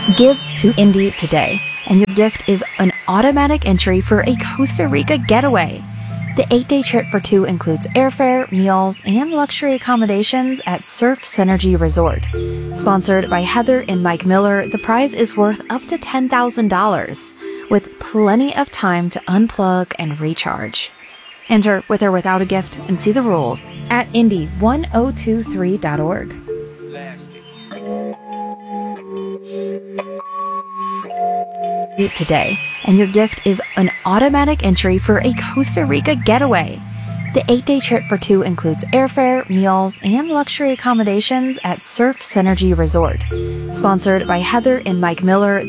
Give to Indy today, and your gift is an automatic entry for a Costa Rica getaway. The 8-day trip for two includes airfare, meals, and luxury accommodations at Surf Synergy Resort. Sponsored by Heather and Mike Miller, the prize is worth up to $10,000, with plenty of time to unplug and recharge. Enter with or without a gift and see the rules at indy1023.org. Today, and your gift is an automatic entry for a Costa Rica getaway. The 8-day trip for two includes airfare, meals, and luxury accommodations at Surf Synergy Resort. Sponsored by Heather and Mike Miller,